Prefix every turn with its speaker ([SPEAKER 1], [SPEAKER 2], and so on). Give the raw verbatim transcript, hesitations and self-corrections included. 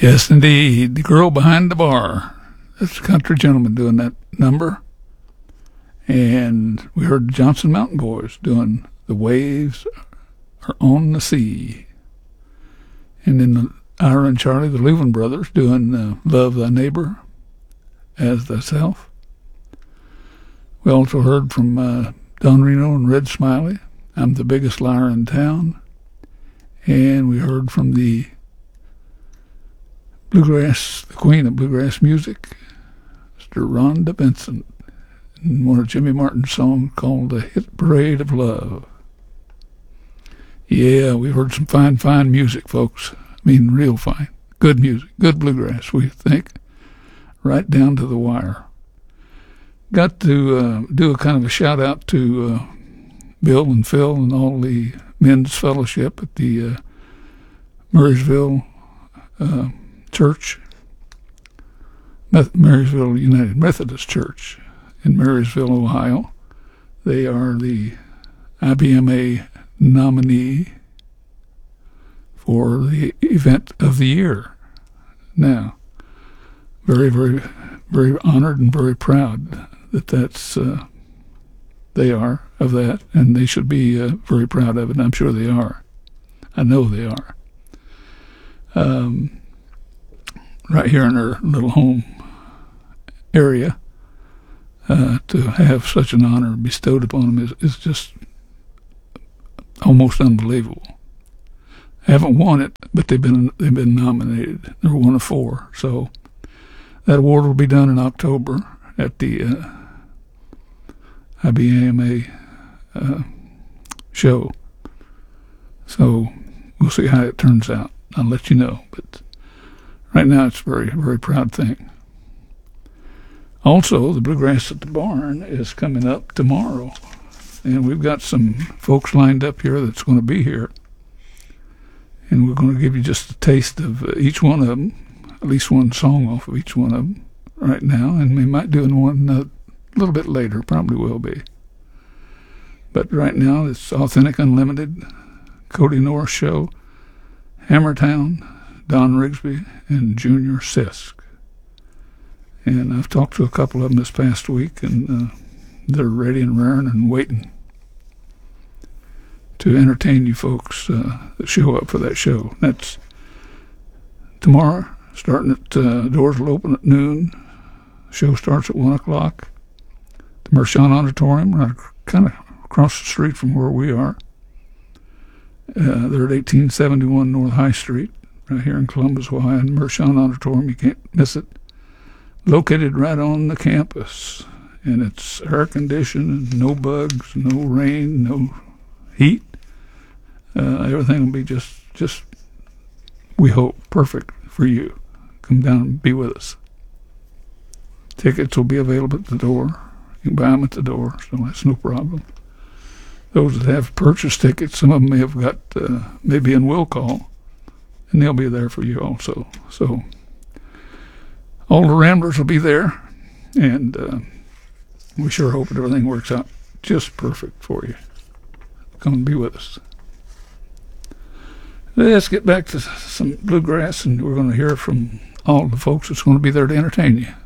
[SPEAKER 1] Yes, indeed. The Girl Behind the Bar. That's a country gentleman doing that number. And we heard the Johnson Mountain Boys doing The Waves Are on the Sea. And then the Ira and Charlie, the Louvin brothers, doing uh, Love Thy Neighbor as Thyself. We also heard from uh, Don Reno and Red Smiley, I'm the Biggest Liar in Town. And we heard from the Bluegrass, the Queen of Bluegrass Music, Mister Rhonda Benson, in one of Jimmy Martin's songs called The Hit Parade of Love. Yeah, we heard some fine, fine music, folks. I mean, real fine. Good music, good bluegrass, we think, right down to the wire. Got to uh, do a kind of a shout-out to uh, Bill and Phil and all the men's fellowship at the uh, Murraysville uh, Church, Meth- Marysville United Methodist Church in Marysville, Ohio. They are the I B M A nominee for the event of the year. Now, very, very, very honored and very proud that that's uh, they are of that, and they should be uh, very proud of it. I'm sure they are. I know they are. Um, right here in their little home area, uh, to have such an honor bestowed upon them is, is just almost unbelievable. They haven't won it, but they've been they've been nominated. They're one of four. So that award will be done in October at the uh, I B M A uh, show. So we'll see how it turns out. I'll let you know. But right now it's a very, very proud thing. Also, the Bluegrass at the Barn is coming up tomorrow. And we've got some folks lined up here that's going to be here. And we're going to give you just a taste of each one of them, at least one song off of each one of them right now. And we might do one a little bit later, probably will be. But right now, it's Authentic Unlimited, Cody Norris Show, Hammertown, Don Rigsby, and Junior Sisk. And I've talked to a couple of them this past week, and uh, they're ready and raring and waiting to entertain you folks uh, that show up for that show. That's tomorrow, starting at, uh, doors will open at noon. Show starts at one o'clock. The Mershon Auditorium, right kind of across the street from where we are. Uh, they're at eighteen seventy-one North High Street, right here in Columbus, Ohio. And Mershon Auditorium, you can't miss it. Located right on the campus. And it's air-conditioned, no bugs, no rain, no heat. Uh, everything will be just, just, we hope, perfect for you. Come down and be with us. Tickets will be available at the door. You can buy them at the door, so that's no problem. Those that have purchased tickets, some of them may have got, uh, maybe in will call, and they'll be there for you also. So all the Ramblers will be there, and uh, we sure hope that everything works out just perfect for you. Come and be with us. Let's get back to some bluegrass, and we're going to hear from all the folks that's going to be there to entertain you.